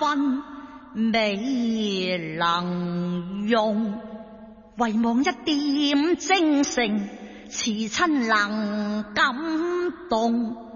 分未能用，唯望一點精誠，詞親能感動。